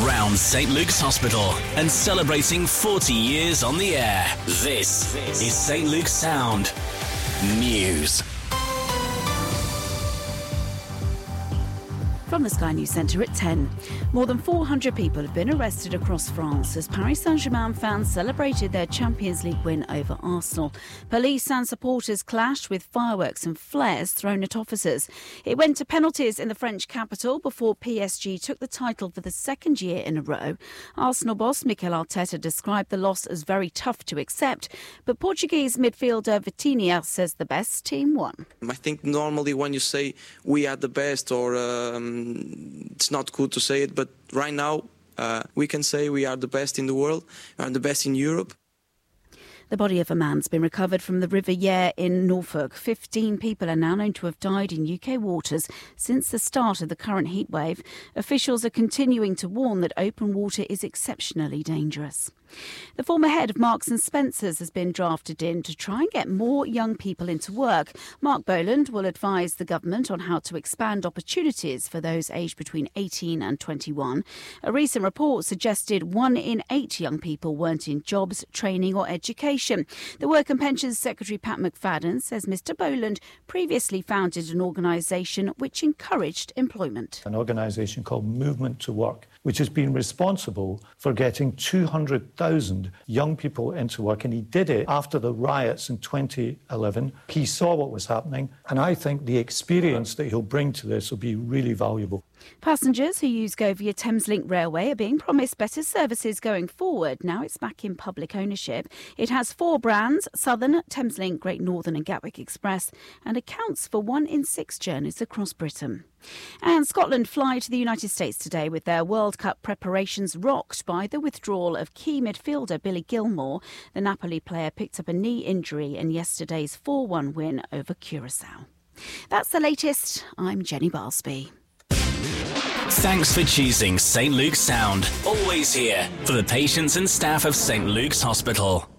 around St Luke's Hospital and celebrating 40 years on the air. This is St Luke's Sound News. From the Sky News Centre at 10. More than 400 people have been arrested across France as Paris Saint-Germain fans celebrated their Champions League win over Arsenal. Police and supporters clashed with fireworks and flares thrown at officers. It went to penalties in the French capital before PSG took the title for the second year in a row. Arsenal boss Mikel Arteta described the loss as very tough to accept, but Portuguese midfielder Vitinha says the best team won. I think normally when you say we are the best or it's not good to say it, but right now we can say we are the best in the world, we are the best in Europe. The body of a man's been recovered from the River Yare in Norfolk. 15 people are now known to have died in UK waters since the start of the current heatwave. Officials are continuing to warn that open water is exceptionally dangerous. The former head of Marks and Spencer's has been drafted in to try and get more young people into work. Mark Boland will advise the government on how to expand opportunities for those aged between 18 and 21. A recent report suggested 1 in 8 young people weren't in jobs, training or education. The Work and Pensions Secretary Pat McFadden says Mr Boland previously founded an organisation which encouraged employment. An organisation called Movement to Work, which has been responsible for getting 200,000 young people into work. And he did it after the riots in 2011. He saw what was happening, and I think the experience that he'll bring to this will be really valuable. Passengers who use Go via Thameslink Railway are being promised better services going forward. Now it's back in public ownership. It has 4 brands, Southern, Thameslink, Great Northern and Gatwick Express, and accounts for 1 in 6 journeys across Britain. And Scotland fly to the United States today with their World Cup preparations rocked by the withdrawal of key midfielder Billy Gilmour. The Napoli player picked up a knee injury in yesterday's 4-1 win over Curaçao. That's the latest. I'm Jenny Barsby. Thanks for choosing St Luke's Sound. Always here for the patients and staff of St Luke's Hospital.